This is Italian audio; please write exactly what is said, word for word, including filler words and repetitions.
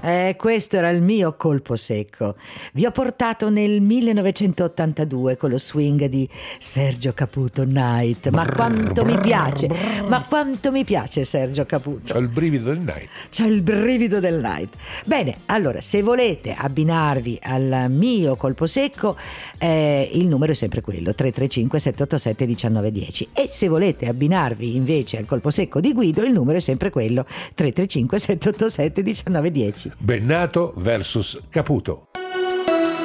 Eh, questo era il mio colpo secco. Vi ho portato nel millenovecentottantadue con lo swing di Sergio Caputo Night. Ma quanto mi piace, ma quanto mi piace Sergio Caputo. C'ho il brivido del night. C'è il brivido del night. Bene, allora, se volete abbinarvi al mio colpo secco, eh, il numero è sempre quello, tre tre cinque sette otto sette uno nove uno zero. E se volete abbinarvi invece al colpo secco di Guido, il numero è sempre quello, tre tre cinque sette otto sette uno nove uno zero. Bennato versus Caputo.